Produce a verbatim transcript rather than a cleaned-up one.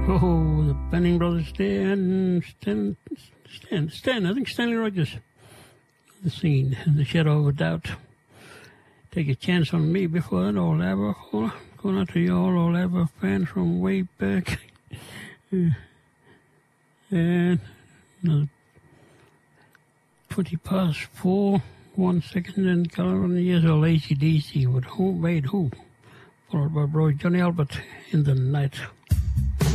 Oh, the Benning Brothers, Stan, Stan, Stan, Stan, I think Stanley Rogers. The scene, The Shadow of a Doubt. Take a chance on me before that old ever. Going out to you all old ever fans from way back. And another twenty past four, one second, and California years old A C D C with Who Made Who, followed by Bro Johnny Albert in the Night.